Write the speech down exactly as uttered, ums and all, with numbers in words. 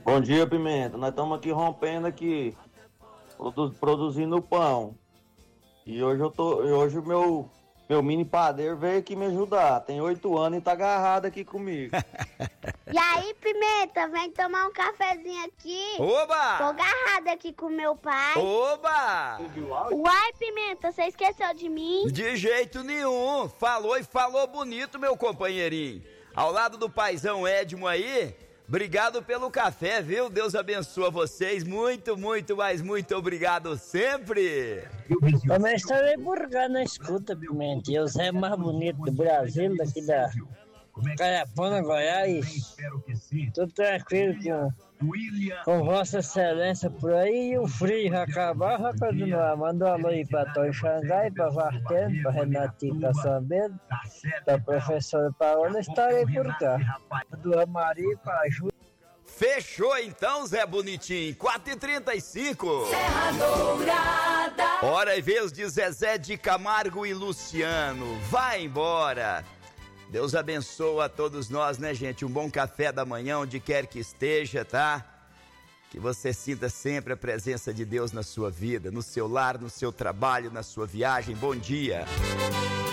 Bom dia, Pimenta. Nós estamos aqui rompendo aqui, produ- produzindo pão. E hoje eu tô, hoje o meu, meu mini padeiro veio aqui me ajudar. Tem oito anos e tá agarrado aqui comigo. E aí, Pimenta, vem tomar um cafezinho aqui. Oba! Tô agarrada aqui com meu pai. Oba! Uai, Pimenta, você esqueceu de mim? De jeito nenhum. Falou e falou bonito, meu companheirinho. Ao lado do paizão Edmo aí, obrigado pelo café, viu? Deus abençoe vocês. Muito, muito, mas muito obrigado sempre. Também estarei burgando na escuta, Pimenta. E o Zé mais bonito do Brasil, daqui da Carapana, Goiás. Tudo tranquilo com, com Vossa Excelência por aí. E o frio vai acabar, vai continuar. Manda um alô aí pra Tom Xangai, pra Vartendo, pra Renatinho, pra Sambedo, pra professora Paola. Estarei por cá. Do Amari, pra Ju. Fechou então, Zé Bonitinho. quatro e trinta e cinco. Serra Dourada. Hora e vez de Zezé de Camargo e Luciano. Vai embora. Deus abençoe a todos nós, né, gente? Um bom café da manhã, onde quer que esteja, tá? Que você sinta sempre a presença de Deus na sua vida, no seu lar, no seu trabalho, na sua viagem. Bom dia.